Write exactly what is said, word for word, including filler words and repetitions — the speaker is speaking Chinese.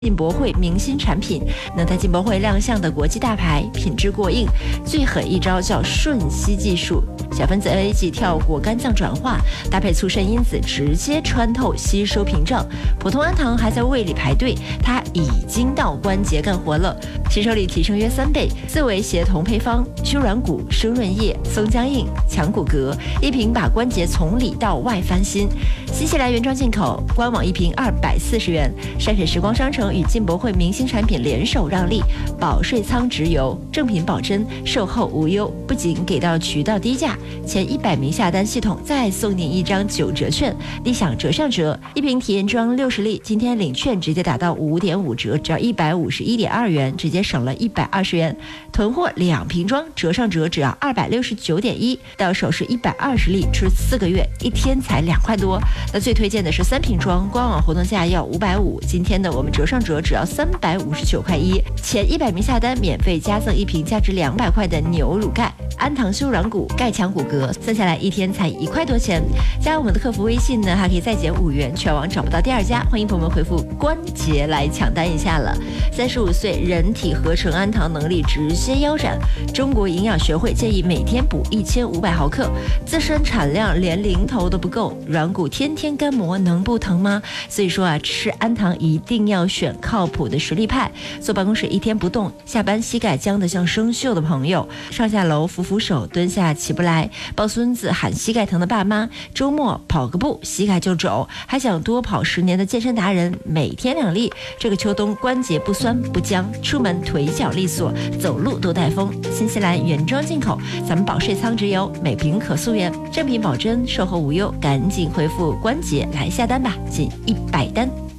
进博会明星产品，能在进博会亮相的国际大牌，品质过硬。最狠一招叫瞬吸技术，小分子 N A 剂跳过肝脏转化，搭配促肾因子，直接穿透吸收屏障。普通氨糖还在胃里排队，它已经到关节干活了，吸收力提升约三倍。四维协同配方：修软骨、生润叶、松僵硬、强骨骼，一瓶把关节从里到外翻新。新西兰原装进口，官网一瓶二百四十元。山水时光商城与进博会明星产品联手让利，保税仓直邮，正品保真，售后无忧。不仅给到渠道低价，前一百名下单系统再送你一张九折券，立享折上折。一瓶体验装六十粒，今天领券直接打到五点五折，只要一百五十一点二元，直接省了一百二十元。囤货两瓶装折上折，只要二百六十九点一，到手是一百二十粒，吃四个月，一天才两块多。那最推荐的是三瓶装，官网活动价要五百五，今天呢我们折上折只要三百五十九块一，前一百名下单免费加赠一瓶价值两百块的牛乳钙，氨糖修软骨，钙强骨骼，算下来一天才一块多钱。加我们的客服微信呢，还可以再减五元，全网找不到第二家。欢迎朋友们回复关节来抢单一下了。三十五岁人体合成氨糖能力直接腰斩，中国营养学会建议每天补一千五百毫克，自身产量连零头都不够，软骨天天干磨能不疼吗？所以说啊，吃氨糖一定要选靠谱的实力派。坐办公室一天不动，下班膝盖僵得像生锈的朋友，上下楼扶扶手，蹲下起不来，抱孙子喊膝盖疼的爸妈，周末跑个步膝盖就肿，还想多跑十年的健身达人，每天两粒，这个秋冬关节不酸不僵，出门腿脚利索，走路都带风。新西兰原装进口，咱们保税仓直邮，每瓶可溯源，正品保真，售后无忧，赶紧回复关节来下单吧，仅一百单。